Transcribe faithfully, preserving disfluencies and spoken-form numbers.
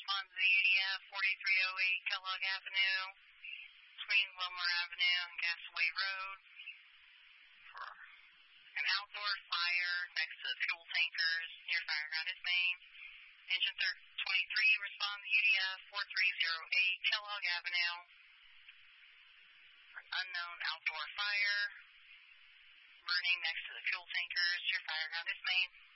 respond to the U D F forty-three oh eight Kellogg Avenue between Wilmer Avenue and Gasaway Road for an outdoor fire next to the fuel tankers near Fireground is Main. Engine twenty-three, respond to U D F forty-three oh eight Kellogg Avenue for an unknown outdoor fire burning next to the fuel tankers near Fireground is Main.